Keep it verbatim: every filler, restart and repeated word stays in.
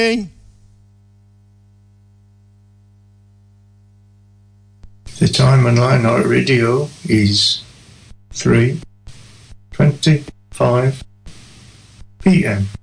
The time on Line Night Radio is three twenty-five p m